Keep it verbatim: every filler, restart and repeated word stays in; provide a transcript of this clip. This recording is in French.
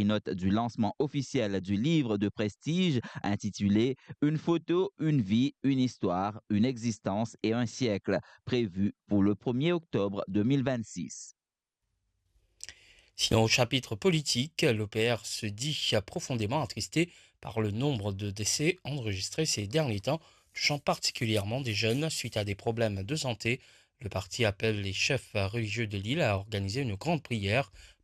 note du lancement officiel du livre de prestige intitulé Une photo, une vie, une histoire, une existence et un siècle, prévu pour le premier octobre deux mille vingt-six. Sinon, au chapitre politique, l'O P R se dit profondément attristé par le nombre de décès enregistrés ces derniers temps, touchant particulièrement des jeunes suite à des problèmes de santé. Le parti appelle les chefs religieux de l'île à organiser une grande prière